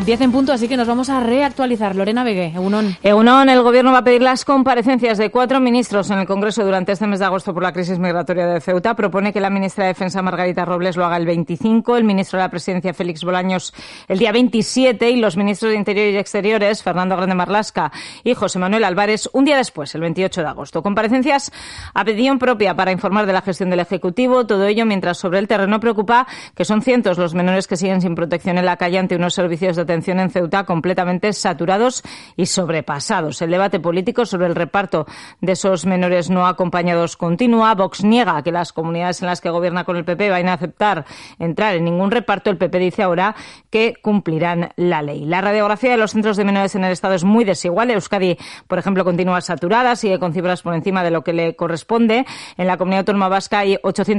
10 en punto, así que nos vamos a reactualizar. Lorena Vegué, Egunon. Egunon, el Gobierno va a pedir las comparecencias de 4 ministros en el Congreso durante este mes de agosto por la crisis migratoria de Ceuta. Propone que la ministra de Defensa, Margarita Robles, lo haga el 25, el ministro de la Presidencia, Félix Bolaños, el día 27 y los ministros de Interior y Exteriores, Fernando Grande Marlaska y José Manuel Álvarez, un día después, el 28 de agosto. Comparecencias a petición propia para informar de la gestión del Ejecutivo, todo ello mientras sobre el terreno preocupa que son cientos los menores que siguen sin protección en la calle ante unos servicios de atención en Ceuta completamente saturados y sobrepasados. El debate político sobre el reparto de esos menores no acompañados continúa. Vox niega que las comunidades en las que gobierna con el PP vayan a aceptar entrar en ningún reparto. El PP dice ahora que cumplirán la ley. La radiografía de los centros de menores en el Estado es muy desigual. Euskadi, por ejemplo, continúa saturada, sigue con cifras por encima de lo que le corresponde. En la Comunidad Autónoma Vasca hay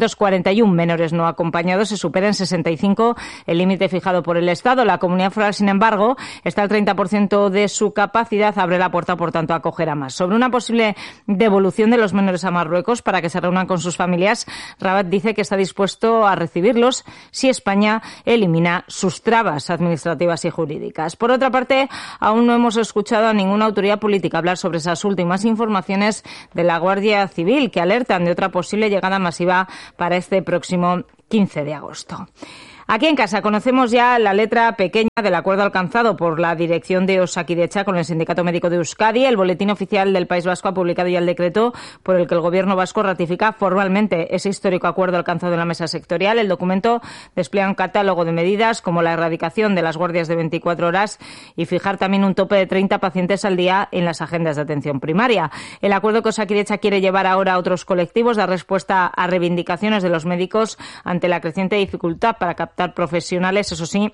841 menores no acompañados, se supera en 65 el límite fijado por el Estado. La Comunidad Foral, sin embargo, está al 30% de su capacidad, abre la puerta, por tanto, a acoger a más. Sobre una posible devolución de los menores a Marruecos para que se reúnan con sus familias, Rabat dice que está dispuesto a recibirlos si España elimina sus trabas administrativas y jurídicas. Por otra parte, aún no hemos escuchado a ninguna autoridad política hablar sobre esas últimas informaciones de la Guardia Civil que alertan de otra posible llegada masiva para este próximo 15 de agosto. Aquí en casa conocemos ya la letra pequeña del acuerdo alcanzado por la dirección de Osakidetza con el Sindicato Médico de Euskadi. El Boletín Oficial del País Vasco ha publicado ya el decreto por el que el Gobierno vasco ratifica formalmente ese histórico acuerdo alcanzado en la mesa sectorial. El documento despliega un catálogo de medidas como la erradicación de las guardias de 24 horas y fijar también un tope de 30 pacientes al día en las agendas de atención primaria. El acuerdo que Osakidetza quiere llevar ahora a otros colectivos da respuesta a reivindicaciones de los médicos ante la creciente dificultad para captar profesionales, eso sí.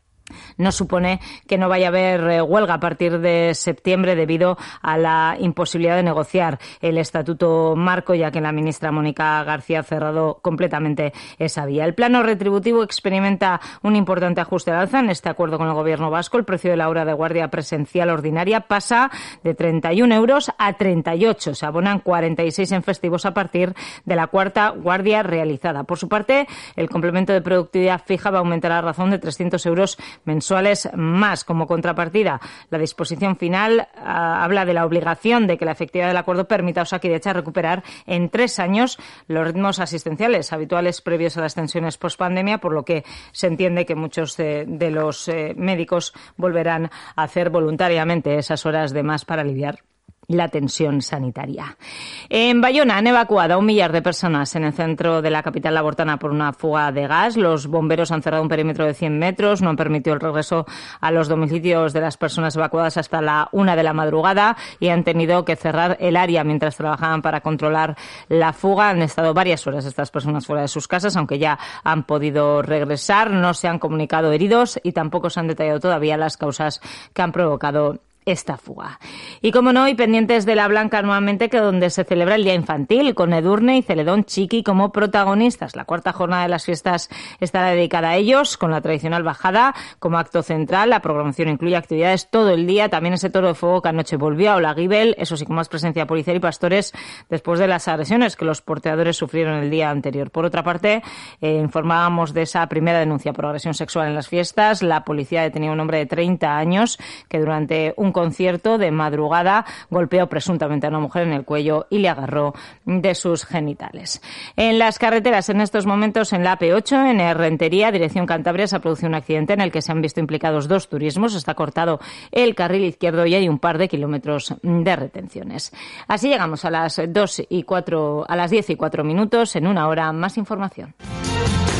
No supone que no vaya a haber huelga a partir de septiembre debido a la imposibilidad de negociar el estatuto marco, ya que la ministra Mónica García ha cerrado completamente esa vía. El plano retributivo experimenta un importante ajuste al alza en este acuerdo con el Gobierno vasco. El precio de la hora de guardia presencial ordinaria pasa de 31 euros a 38. Se abonan 46 en festivos a partir de la cuarta guardia realizada. Por su parte, el complemento de productividad fija va a aumentar a razón de 300 euros mensuales más. Como contrapartida, la disposición final habla de la obligación de que la efectividad del acuerdo permita a Osakidetza recuperar en 3 años los ritmos asistenciales habituales previos a las tensiones pospandemia, por lo que se entiende que muchos de los médicos volverán a hacer voluntariamente esas horas de más para aliviar la tensión sanitaria. En Bayona han evacuado a 1 millar de personas en el centro de la capital labortana por una fuga de gas. Los bomberos han cerrado un perímetro de 100 metros, no han permitido el regreso a los domicilios de las personas evacuadas hasta la 1 de la madrugada y han tenido que cerrar el área mientras trabajaban para controlar la fuga. Han estado varias horas estas personas fuera de sus casas, aunque ya han podido regresar. No se han comunicado heridos y tampoco se han detallado todavía las causas que han provocado esta fuga. Y como no, y pendientes de la Blanca nuevamente, que donde se celebra el Día Infantil, con Edurne y Celedón Chiqui como protagonistas. La cuarta jornada de las fiestas estará dedicada a ellos, con la tradicional bajada como acto central. La programación incluye actividades todo el día, también ese toro de fuego que anoche volvió a Olaguibel, eso sí, con más presencia policial y pastores, después de las agresiones que los porteadores sufrieron el día anterior. Por otra parte, informábamos de esa primera denuncia por agresión sexual en las fiestas. La policía detenía a un hombre de 30 años que durante un concierto de madrugada golpeó presuntamente a una mujer en el cuello y le agarró de sus genitales. En las carreteras en estos momentos, en la AP8, en Errentería, dirección Cantabria, se ha producido un accidente en el que se han visto implicados 2 turismos. Está cortado el carril izquierdo y hay un par de kilómetros de retenciones. Así llegamos a las 10 y 4 minutos. En una hora, más información.